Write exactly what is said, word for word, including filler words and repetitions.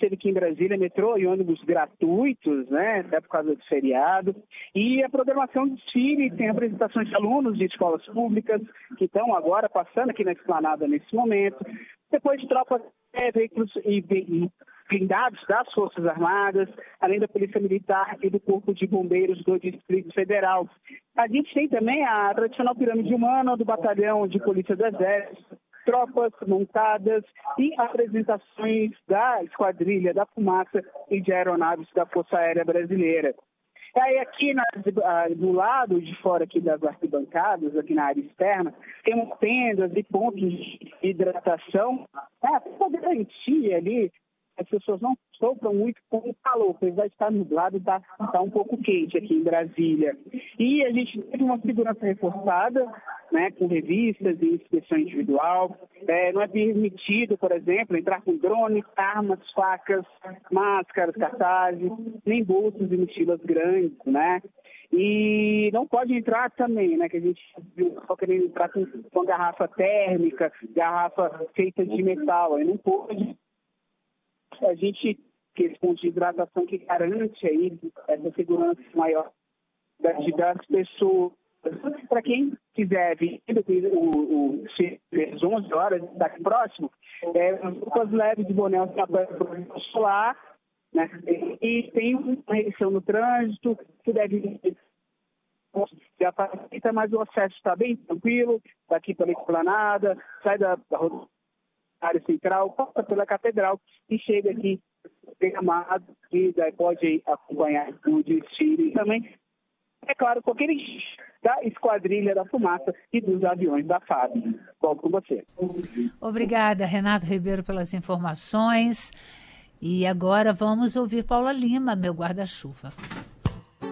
teve aqui em Brasília metrô e ônibus gratuitos, né, até por causa do feriado. E a programação de desfile tem apresentações de alunos de escolas públicas que estão agora passando aqui na Esplanada nesse momento. Depois tropas, é, veículos e, e blindados das Forças Armadas, além da Polícia Militar e do Corpo de Bombeiros do Distrito Federal. A gente tem também a tradicional pirâmide humana do Batalhão de Polícia do Exército, tropas montadas e apresentações da Esquadrilha da Fumaça e de aeronaves da Força Aérea Brasileira. E aí aqui na, do lado de fora aqui das arquibancadas, aqui na área externa, temos tendas e pontos de hidratação, né, para garantir ali as pessoas não sofram muito com o calor, pois vai estar nublado e está tá um pouco quente aqui em Brasília. E a gente teve uma segurança reforçada, né, com revistas e inspeção individual. É, não é permitido, por exemplo, entrar com drones, armas, facas, máscaras, cartazes, nem bolsas e mochilas grandes, né? E não pode entrar também, né, que a gente viu só querendo entrar com, com garrafa térmica, garrafa feita de metal, aí não pode. A gente, que esse ponto de hidratação que garante aí essa segurança maior das, das pessoas. Para quem quiser vir o, o, às onze horas daqui próximo, é, roupas leves de boné solar, né? E tem uma restrição no trânsito, que deve já facilita, mas o acesso está bem tranquilo, daqui pela Esplanada, sai da, da área central, passa pela Catedral e chega aqui Amado, que pode acompanhar o desfile também. É claro, com aqueles da Esquadrilha da Fumaça e dos aviões da F A B. Volto com você. Obrigada, Renato Ribeiro, pelas informações. E agora vamos ouvir Paula Lima, meu guarda-chuva.